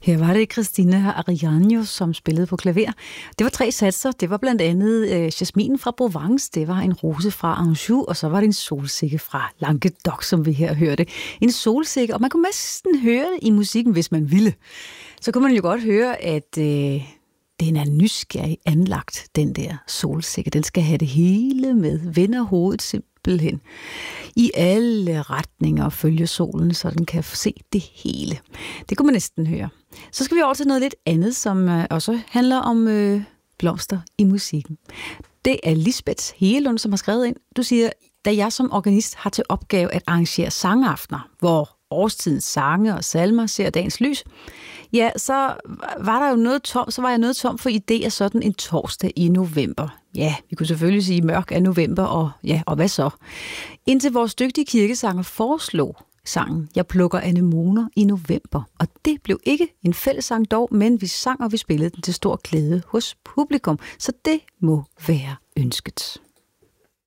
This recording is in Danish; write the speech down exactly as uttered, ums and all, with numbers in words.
Her var det Christina Ariano, som spillede på klaver. Det var tre satser. Det var blandt andet øh, Jasmin fra Provence, det var en rose fra Anjou, og så var det en solsikke fra Languedoc, som vi her hørte. En solsikke, og man kunne næsten høre det i musikken, hvis man ville. Så kunne man jo godt høre, at øh, den er nysgerrig anlagt, den der solsikke. Den skal have det hele med, vender hovedet simpelthen i alle retninger og følge solen, så den kan se det hele. Det kunne man næsten høre. Så skal vi over til noget lidt andet, som øh, også handler om øh, blomster i musikken. Det er Lisbeth Hegelund, som har skrevet ind. Du siger, da jeg som organist har til opgave at arrangere sangaftener, hvor årstidens sange og salmer ser dagens lys, ja, så var der jo noget tom, så var jeg noget tom for idéer sådan en torsdag i november. Ja, vi kunne selvfølgelig sige mørk af november, og ja, og hvad så? Indtil vores dygtige kirkesanger foreslog sangen Jeg plukker anemoner i november. Og det blev ikke en fællessang dog, men vi sang og vi spillede den til stor glæde hos publikum. Så det må være ønsket.